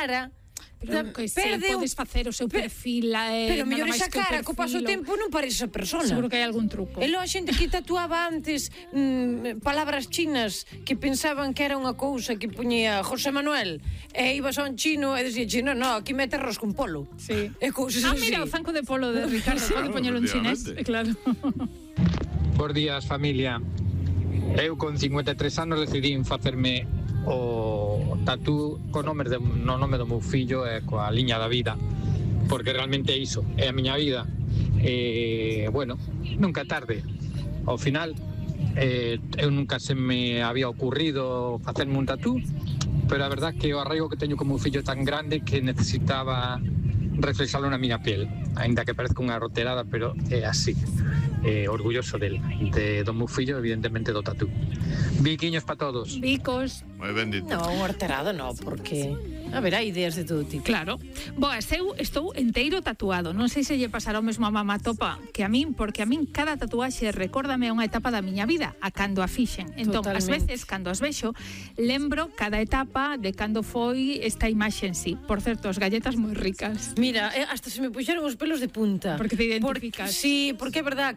cara... Pero que se podes facer o seu perfil pero mellor esa cara, co paso do tempo non parece esa persona. Seguro que hai algún truco. E logo a xente que tatuaba antes palabras chinas que pensaban que era unha cousa que poñía José Manuel e ibas a un chino e dicía chino, no, aquí mete arroz con polo. Sí. E cousas así. Mira, o zanco de polo de Ricardo, pode poñelo en chinés, claro. Bos días, familia. Eu con 53 anos decidín facerme o tatú co nome do meu fillo e coa liña da vida, porque realmente é iso, é a miña vida. Bueno, nunca é tarde. Ao final, eu nunca se me había ocurrido facerme un tatú, pero a verdad que o arraigo que teño como un fillo tan grande que necesitaba reflexalo na miña piel, aínda que parezca unha roterada, pero é así. Orgulloso do meu fillo, evidentemente do tatú. Biquiños para todos. Bicos. Moi ben dito. No, un horterado no, porque a ver, hai ideas de todo tipo. Claro. Boa, eu estou enteiro tatuado. Non sei se lle pasará o mesmo a mamá Topa que a min, porque a min cada tatuaxe recórdame unha etapa da miña vida, a cando a fixen. Entón, ás veces, cando as vexo, lembro cada etapa de cando foi esta imaxe en sí. Por certo, as galletas moi ricas. Mira, hasta se me puxeron os pelos de punta. Porque te identificas. Sí, porque é verdad,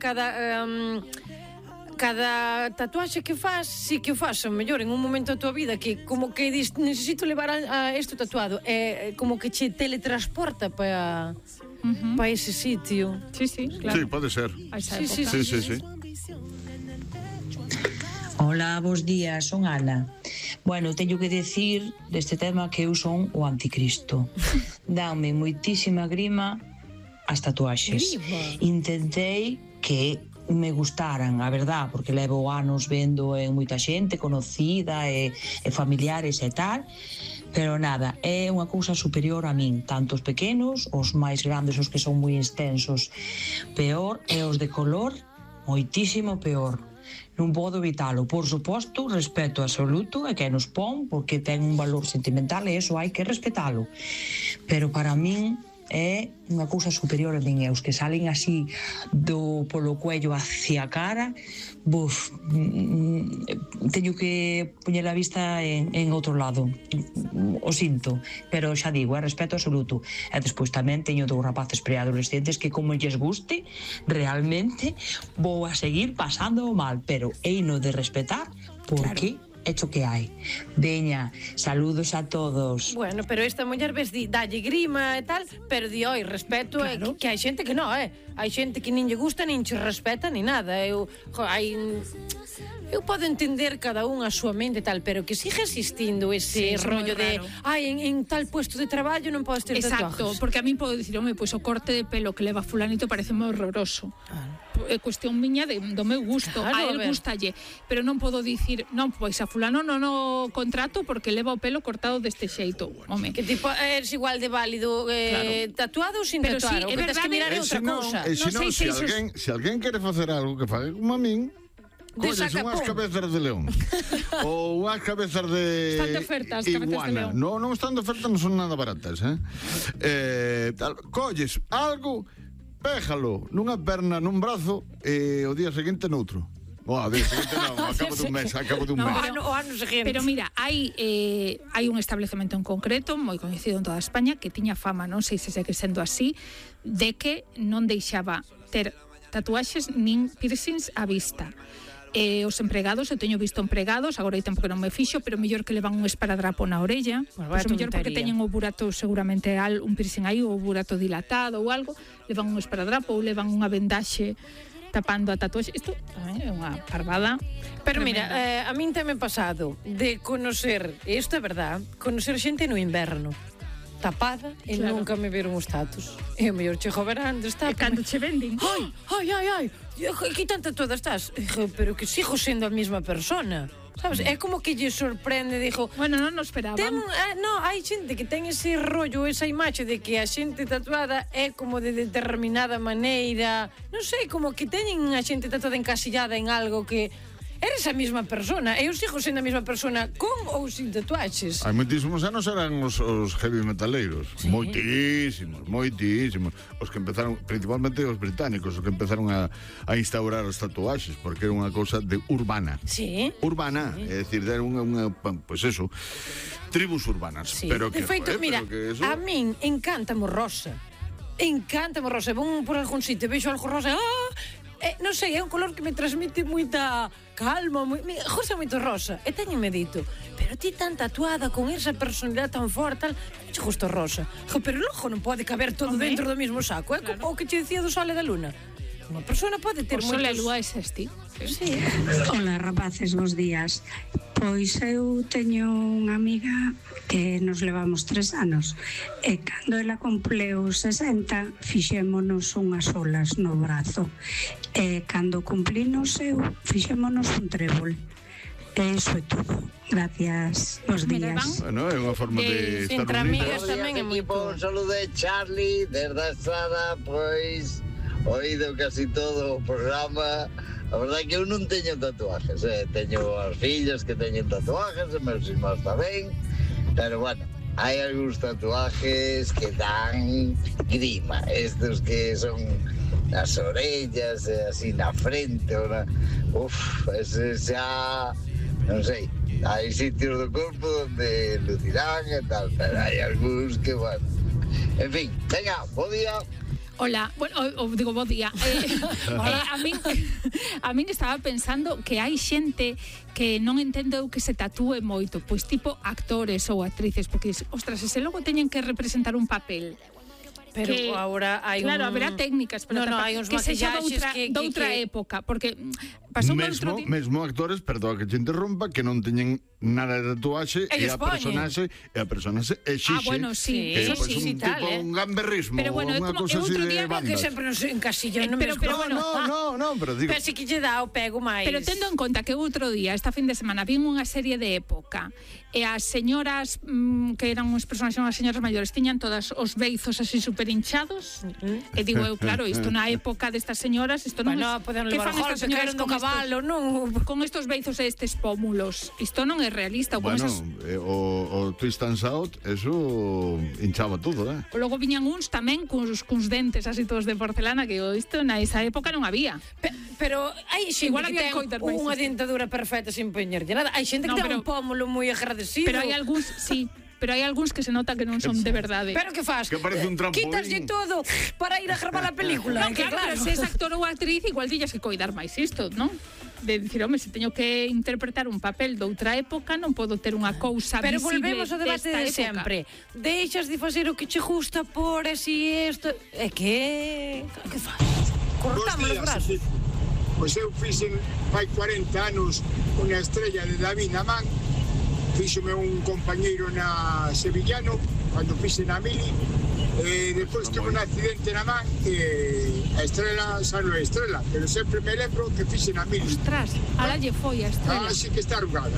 cada tatuaxe que faz, sí que o faz o mellor en un momento da tua vida que como que necesito levar a isto tatuado, como que che teletransporta para ese sitio. Sí, claro. Sí, pode ser. Sí. Hola, bos días, son Ana. Bueno, teño que decir deste tema que eu son o anticristo. Danme moitísima grima as tatuaxes. Intentei que me gustaran, a verdad, porque levo anos vendo en moita xente conocida e familiares e tal, pero nada, é unha cousa superior a min, tanto os pequenos, os máis grandes, os que son moi extensos, peor, e os de color, moitísimo peor. Non podo evitalo, por suposto, respeto absoluto a quen nos pon, porque ten un valor sentimental e eso hai que respetalo, pero para min é unha cousa superior a min, e os que salen así polo cuello hacia a cara, teño que poñer a vista en outro lado, o sinto, pero xa digo, é respeto absoluto. E despois tamén teño dous rapaces preadolescentes que como lles guste, realmente vou a seguir pasando mal, pero heino de respetar, porque hecho que hai. Veña, saludos a todos. Bueno, pero esta muller ves dalle grima e tal, pero di oi, respeto, claro. Que hai xente que non, hai xente que nin lle gusta, nin che respeta, nin nada. Eu podo entender cada un a súa mente e tal, pero que sigue existindo ese rollo de en tal puesto de traballo non podes ter tatuajes. Exacto, porque a mí podo dicir, pois o corte de pelo que leva fulanito parece moi horroroso. É cuestión miña do meu gusto, a él gustalle, pero non podo dicir, non, pois a fulano non o contrato porque leva o pelo cortado deste xeito. Home, que tipo eres igual de válido tatuado ou sin tatuar, o que tens que mirar é outra cousa. Se alguén quere facer algo que faga como a min, colles unhas cabezas de león ou unhas cabezas de están de ofertas, cabezas de león. Non están de ofertas, non son nada baratas, colles algo, péjalo nunha perna, nun brazo e o día seguinte noutro. O día seguinte non, ao cabo dun mes. O ano seguinte. Pero mira, hai un establecemento en concreto moi coñecido en toda España que tiña fama, non sei se segue sendo así, de que non deixaba ter tatuaxes nin piercings á vista. Os empregados, eu teño visto empregados, agora hai tempo que non me fixo, pero mellor que levan un esparadrapo na orella, pois mellor porque teñen o burato seguramente un piercing aí, ou o burato dilatado ou algo, levan un esparadrapo ou levan unha vendaxe tapando a tatuaxe. Isto é unha parvada. Pero mira, a min tamén pasado de conocer, isto é verdad, conocer xente no inverno tapada e nunca me viron os tatus. E o mellor chego a verán, está. E cando che venden, ai, que tan tatuada estás? Pero que sigo sendo a mesma persona. Sabes? É como que lle sorprende, dixo, bueno, non nos esperaban. Hai xente que ten ese rollo, esa imaxe de que a xente tatuada é como de determinada maneira, non sei, como que teñen a xente tatuada encasillada en algo que eres a mesma persona. Eu sigo sendo a mesma persona con ou sin tatuaxes. Hai moitísimos anos eran os heavy metaleiros. Sí. Moitísimos. Os que empezaron, principalmente os británicos, os que empezaron a instaurar as tatuaxes, porque era unha cousa de urbana. Sí. Urbana, é dicir, era unha pois eso, tribus urbanas. Sí. Pero que, de feito, mira, eso... a min encántame rosa. Vou por algún sitio, vexo algo rosa, non sei, é un color que me transmite moita calma, gosta moito rosa, e teñenme dito, pero ti tan tatuada con esa personalidade tan forte, tal, che gusta rosa. Pero logo non pode caber todo dentro do mesmo saco, é como o que che dicía do sol e da luna. Unha persona pode ter moitos... O sol e a lúa é ti. Sí. Hola, rapaces, bons días. Pois eu teño unha amiga que nos levamos 3 anos e cando ela cumpleu 60 fixémonos unhas olas no brazo e cando cumplinos eu fixémonos un trébol. Eso é todo. Gracias. Bos días. Bueno, é unha forma de estar entre amigas tamén é moi bo. Un saludo de Charlie desde a estrada, pois oído casi todo o programa. A verdade é que eu non teño tatuajes, teño as fillas que teñen tatuajes, e meus irmãos tamén, pero bueno, hai algúns tatuajes que dan grima, estes que son nas orellas, así na frente, ese xa, non sei, hai sitios do corpo onde lucirán e tal, pero hai algúns que, bueno, en fin, venga, bo día. Hola, bueno, digo, bo día. A min estaba pensando que hai xente que non entendo que se tatúe moito, pois tipo actores ou actrices, porque, ostras, se logo teñen que representar un papel. Pero que, agora hai claro, haberá técnicas para hai uns que sexa doutra época, porque pasou mesmo actores, perdoa que te interrompa, que non teñen nada de tatuaxe e a personaxe exixe bueno, sí, que eso sí, un tipo, un gamberrismo, pero bueno, unha cousa así de bandas. Que sempre nos encasillan no pero bueno, pero digo, pero si que lle dá o pego máis. Pero tendo en conta que outro día, esta fin de semana, vin unha serie de época e as señoras que eran uns personaxes, as señoras maiores, tiñan todas os beizos así super hinchados, e digo eu, claro, isto na época destas señoras, isto non é, que fan estas señoras con cabalo, non? Con estos beizos e estes pómulos, isto non é realista. Bueno, o twist and shout, eso hinchaba todo, Logo viñan uns tamén cuns dentes así todos de porcelana, que isto na esa época non había. Pero hai xente que ten unha dentadura perfecta sin poñerlle nada. Hai xente que ten un pómulo moi agradecido. Pero hai algúns, sí, pero hai algúns que se nota que non son de verdade. Pero que faz? Que parece un trampolín. Quítaslle todo para ir a gravar a película. Non, claro, se es actor ou actriz, igual dillas que coidar máis isto, non? De dicir, home, se teño que interpretar un papel doutra época, non podo ter unha cousa pero visible. Pero volvemos ao debate de sempre. Deixas de facer o que che gusta por así isto. É que faz? Cortamos os brazos. Pois eu fixen fai 40 anos unha estrella de David na man. Fíxome un compañeiro na Sevillano cando fixe na Mili e depois tuve un accidente na man e a estrela xa non é estrela, pero sempre me lembro que fixe na Mili. Ostras, ala lle foi a estrela. Sí que está arrugada,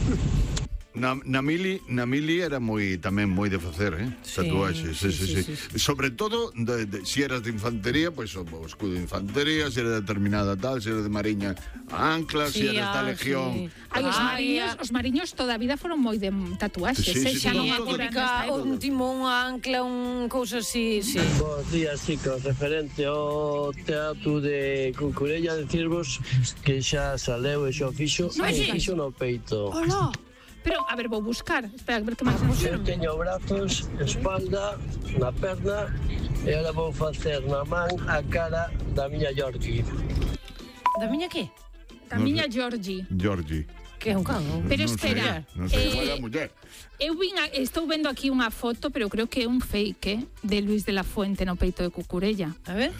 Na Mili era tamén moi de facer, tatuaxes, sí. Sobre todo, se eras de infantería, pois o escudo de infantería, se era determinada tal, se era de mariña a ancla, se eras da legión. Os mariños toda a vida foron moi de tatuaxes, xa non típica, un timón, a ancla, un cousa así, sí. Bos días, chicos, referente ao teatro de Cucurella, decirvos que xa saleu e xa fixo no peito. Hola. Pero, a ver, vou buscar. Espera, a ver que máis eu teño brazos, espalda, na perna, e agora vou facer na man a cara da miña Georgie. Da miña que? Da miña Georgie. Que é un can? Pero espera. Non sei igual a muller. Estou vendo aquí unha foto, pero creo que é un fake, de Luis de la Fuente no peito de Cucurella. A ver.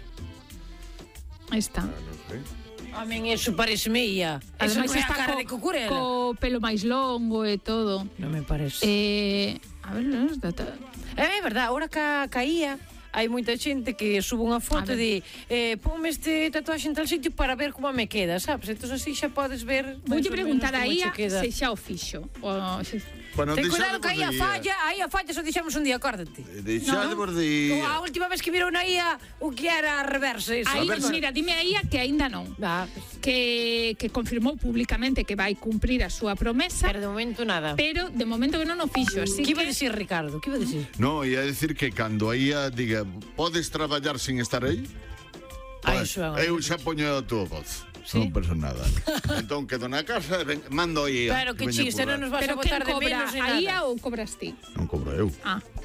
Esta. Non sei. A min eso pareceme ia. Eso non é a cara de Cucurella. Co pelo máis longo e todo. Non me parece. A ver, é verdade, ahora caía. Hai moita xente que sube unha foto de ponme este tatuaxe en tal sitio para ver como me queda, sabes? Entón así xa podes ver. Voulle preguntar a Ia se xa o fixo. Ten cuidado que aí a falla só dixemos un día, acórdate. Deixadevos de... A última vez que viron aí o que era a reversa. Aí, mira, dime aí que aínda non. Que confirmou públicamente que vai cumprir a súa promesa. Pero de momento nada. Pero de momento que non o fixo, así que... Que iba a dicir, Ricardo? Que iba a dicir? No, ia a dicir que cando aí diga, podes traballar sin estar aí? Eu xa poño a túa voz. Non pasa nada. Entón quedo na casa e mando aí. Pero que chiste, non nos vas a botar de menos ni nada. Pero quen cobra? Aí ou cobras ti? Non cobro eu.